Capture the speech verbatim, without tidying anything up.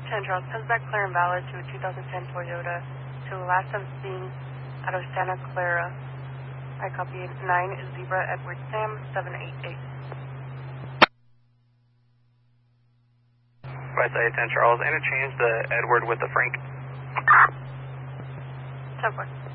ten Charles, sends back clear and valid to a two thousand ten Toyota to the last I'm seeing out of Santa Clara. I copied nine Zebra Edward Sam seven eight eight. West side ten Charles, interchange the Edward with the Frank. ten four.